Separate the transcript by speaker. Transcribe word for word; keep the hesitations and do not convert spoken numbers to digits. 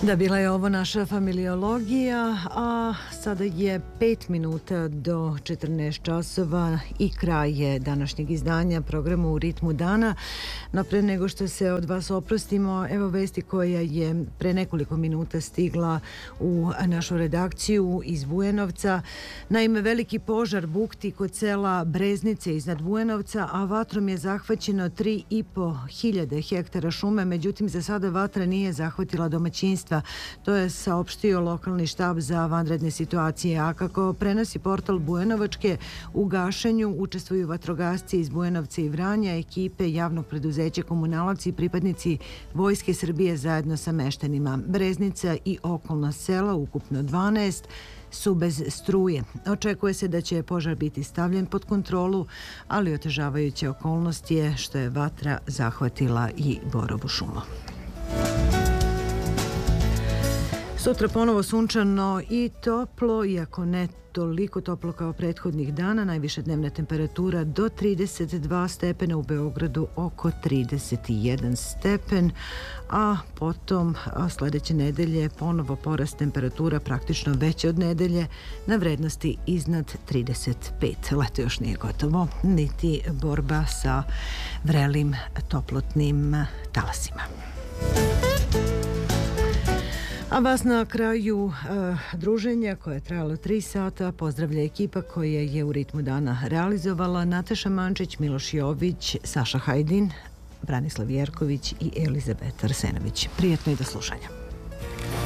Speaker 1: Da, bila je ovo naša familiologija, a sada je pet minuta do četrnaest časova i kraj je današnjeg izdanja programa U ritmu dana. No pre nego što se od vas oprostimo, evo vesti koja je pre nekoliko minuta stigla u našu redakciju iz Bujanovca. Naime, veliki požar bukti kod sela Breznice iznad Bujanovca, a vatrom je zahvaćeno tri i po hiljade hektara šume, međutim za sada vatra nije zahvatila domaćinstva. To je saopštio lokalni štab za vanredne situacije, a kako prenosi portal Bujanovačke, u gašenju učestvuju vatrogasci iz Bujanovca i Vranja, ekipe javnog preduzeća Komunalac i pripadnici Vojske Srbije zajedno sa meštanima. Breznica i okolna sela, ukupno dvanaest, su bez struje. Očekuje se da će požar biti stavljen pod kontrolu, ali otežavajuća okolnost je što je vatra zahvatila i borovu šumu. Sutra ponovo sunčano i toplo, iako ne toliko toplo kao prethodnih dana. Najviša dnevna temperatura do trideset dva stepena, u Beogradu oko trideset jedan stepen, a potom sledeće nedelje ponovo porast temperatura praktično veće od nedelje na vrednosti iznad trideset pet. Leto još nije gotovo, niti borba sa vrelim toplotnim talasima. A vas na kraju uh, druženja koje je trajalo tri sata pozdravlja ekipa koja je U ritmu dana realizovala Nataša Mančić, Miloš Jović, Saša Hajdin, Branislav Jerković i Elizabeta Arsenović. Prijetno i do slušanja.